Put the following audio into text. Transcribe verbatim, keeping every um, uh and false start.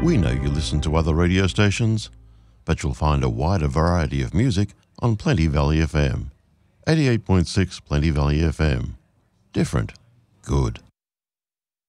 We know you listen to other radio stations, but you'll find a wider variety of music on Plenty Valley F M. eighty-eight point six Plenty Valley F M. Different. Good.